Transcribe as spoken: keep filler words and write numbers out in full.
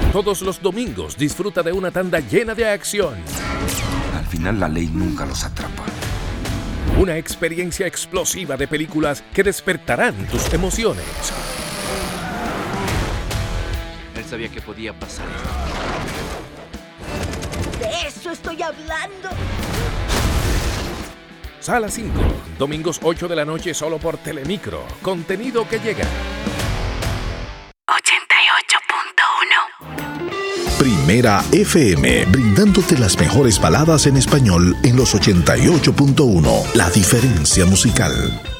Todos los domingos disfruta de una tanda llena de acción. Al final la ley nunca los atrapa. Una experiencia explosiva de películas que despertarán tus emociones. Él sabía que podía pasar esto. De eso estoy hablando. Sala cinco, domingos ocho de la noche solo por Telemicro. Contenido que llega. ochenta y ocho punto uno. Primera F M, brindándote las mejores baladas en español en los ochenta y ocho punto uno. La diferencia musical.